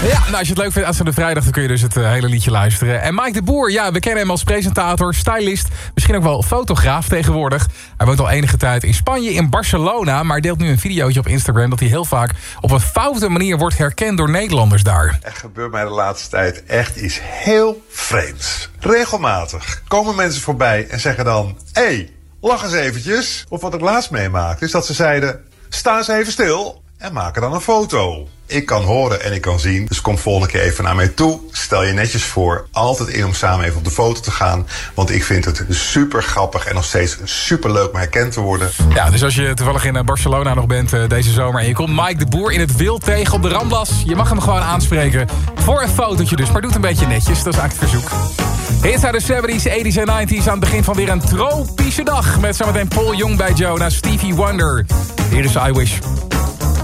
Ja, nou, als je het leuk vindt aan de vrijdag, dan kun je dus het hele liedje luisteren. En Mike de Boer, ja, we kennen hem als presentator, stylist, misschien ook wel fotograaf tegenwoordig. Hij woont al enige tijd in Spanje, in Barcelona, maar deelt nu een videootje op Instagram dat hij heel vaak op een foute manier wordt herkend door Nederlanders daar. Er gebeurt mij de laatste tijd echt iets heel vreemds. Regelmatig komen mensen voorbij en zeggen dan: hey, lach eens eventjes. Of wat ik laatst meemaakte is dat ze zeiden: sta eens even stil en maken dan een foto. Ik kan horen en ik kan zien, dus kom volgende keer even naar mij toe. Stel je netjes voor, altijd in om samen even op de foto te gaan. Want ik vind het super grappig en nog steeds super leuk om herkend te worden. Ja, dus als je toevallig in Barcelona nog bent deze zomer en je komt Mike de Boer in het wild tegen op de Ramblas, je mag hem gewoon aanspreken voor een fotootje dus. Maar doe het een beetje netjes, dat is eigenlijk het verzoek. Hits uit de 70s, 80s en 90s aan het begin van weer een tropische dag. Met zometeen Paul Young bij Joe, naar Stevie Wonder. Hier is I Wish.